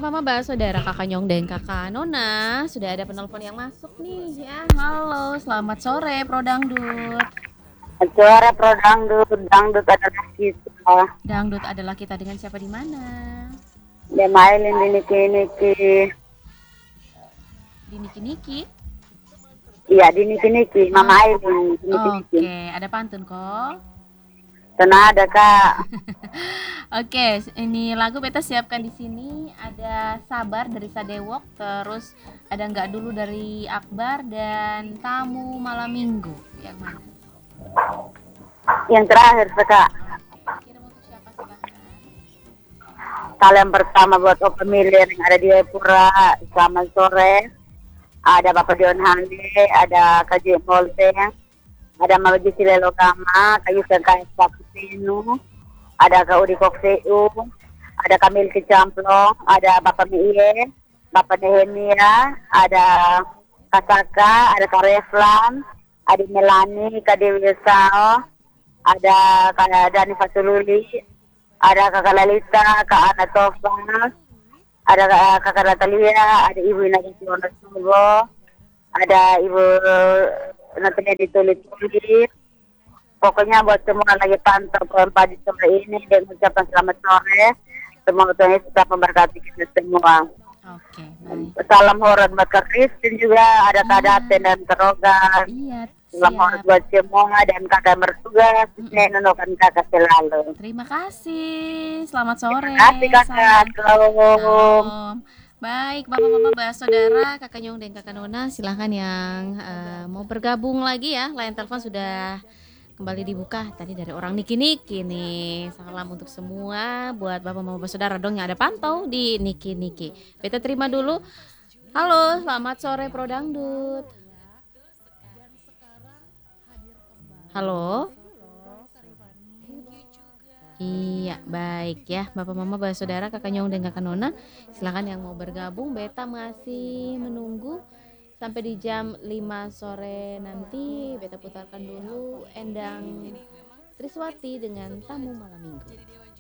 Mama bahas saudara Kakak Nyong dan Kakak Nona. Sudah ada penelpon yang masuk nih ya. Halo, selamat sore Pro Dangdut. Suara pro dangdut, dangdut adalah kita. Dangdut adalah kita dengan siapa di mana? Dia mailin di niki-niki. Di Niki-Niki. Iya, di niki-niki. Mama Ailin, di niki-niki. Oke, ada pantun kok. Sana ada kak. Oke, ini lagu beta siapkan di sini ada Sabar dari Sadewok, terus ada Nggak Dulu dari Akbar dan Tamu Malam Minggu. Yang mana? Yang terakhir kak. Kirim untuk siapa silahkan. Kalau yang pertama buat pemilih yang ada di Jayapura, selamat sore. Ada Bapak Dion Hande, ada Kak Molteng, ada Maluji Silelogama, Kayu Sengkai Pakutinu, ada Kak Udi Kokseu, ada Kamil Kicamplong, ada Bapak Miie, Bapak Nehemia, ada Kak Saka, ada Kak Reflan, ada Melani, Kak Dewi Sao, ada Kak Dani Fasululi, ada Kakak Lalita, Kak Ana Tofas, ada Kakak Natalia, ada Ibu Inagisi Wonosobo, ada Ibu Natalia Ditulit-Tulit. Pokoknya buat semua lagi pantau pagi sore ini dan ucapan selamat sore. Semoga Tuhan Yesus tetap memberkati kita semua. Oke, baik. Salam hormat buat Kak Kristin juga, ada Kak Daten dan Kerogan. Iya, Salam hormat siap. buat semua dan kakak bertugas. Nenonokan kakak selalu. Terima kasih. Selamat sore. Terima kasih kakak. Salam. Salam. Baik, Bapak-bapak, bahas saudara, Kakak Nyong dan Kakak Nona, silahkan yang mau bergabung lagi ya. Line telepon sudah kembali dibuka tadi dari orang Niki-Niki nih. Salam untuk semua buat Bapak-bapak saudara dong yang ada pantau di Niki-Niki. Beta terima dulu. Halo, selamat sore Pro Dangdut. Halo. Iya, baik ya. Bapak Mama, Bapak Saudara, Kakak Nyong dan Kakak Nona, silakan yang mau bergabung. Beta masih menunggu sampai di jam 5 sore nanti. Beta putarkan dulu Endang Triswati dengan Tamu Malam Minggu.